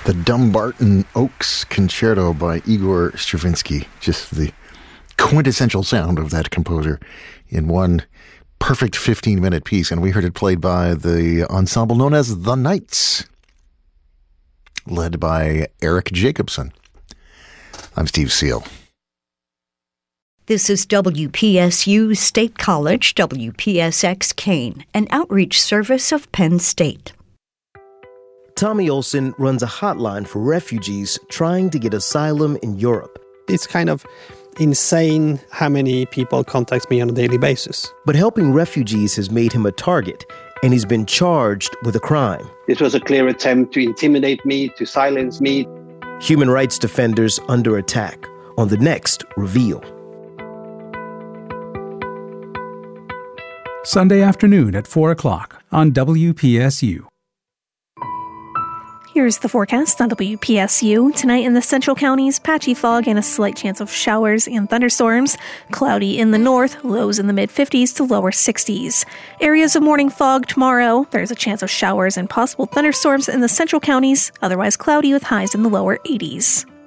The Dumbarton Oaks Concerto by Igor Stravinsky. Just the quintessential sound of that composer in one perfect 15-minute piece. And we heard it played by the ensemble known as The Knights, led by Eric Jacobson. I'm Steve Seal. This is WPSU State College, WPSX Kane, an outreach service of Penn State. Tommy Olson runs a hotline for refugees trying to get asylum in Europe. It's kind of insane how many people contact me on a daily basis. But helping refugees has made him a target, and he's been charged with a crime. This was a clear attempt to intimidate me, to silence me. Human rights defenders under attack on the next Reveal. Sunday afternoon at 4 o'clock on WPSU. Here's the forecast on WPSU. Tonight in the central counties, patchy fog and a slight chance of showers and thunderstorms. Cloudy in the north, lows in the mid-50s to lower 60s. Areas of morning fog tomorrow. There's a chance of showers and possible thunderstorms in the central counties, otherwise cloudy with highs in the lower 80s.